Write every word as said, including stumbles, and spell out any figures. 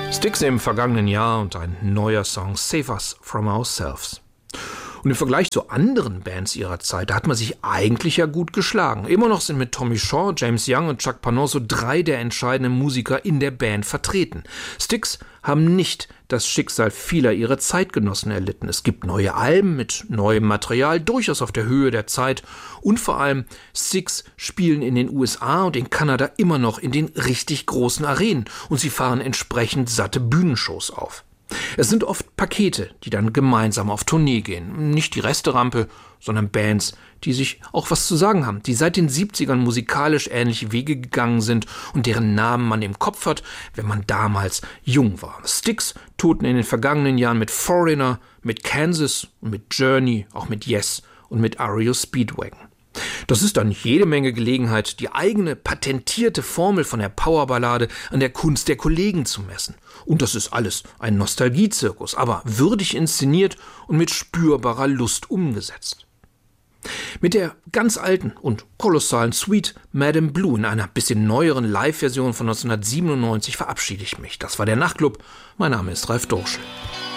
Styx im vergangenen Jahr und ein neuer Song Save Us From Ourselves. Und im Vergleich zu anderen Bands ihrer Zeit, da hat man sich eigentlich ja gut geschlagen. Immer noch sind mit Tommy Shaw, James Young und Chuck Panozzo drei der entscheidenden Musiker in der Band vertreten. Styx haben nicht das Schicksal vieler ihrer Zeitgenossen erlitten. Es gibt neue Alben mit neuem Material, durchaus auf der Höhe der Zeit. Und vor allem, Styx spielen in den U S A und in Kanada immer noch in den richtig großen Arenen. Und sie fahren entsprechend satte Bühnenshows auf. Es sind oft Pakete, die dann gemeinsam auf Tournee gehen. Nicht die Resterampe, sondern Bands, die sich auch was zu sagen haben, die seit den siebzigern musikalisch ähnliche Wege gegangen sind und deren Namen man im Kopf hat, wenn man damals jung war. Styx tourten in den vergangenen Jahren mit Foreigner, mit Kansas und mit Journey, auch mit Yes und mit R E O Speedwagon. Das ist dann jede Menge Gelegenheit, die eigene patentierte Formel von der Powerballade an der Kunst der Kollegen zu messen. Und das ist alles ein Nostalgiezirkus, aber würdig inszeniert und mit spürbarer Lust umgesetzt. Mit der ganz alten und kolossalen Suite Madame Blue in einer bisschen neueren Live-Version von neunzehnhundertsiebenundneunzig verabschiede ich mich. Das war der Nachtclub. Mein Name ist Ralf Dorschel.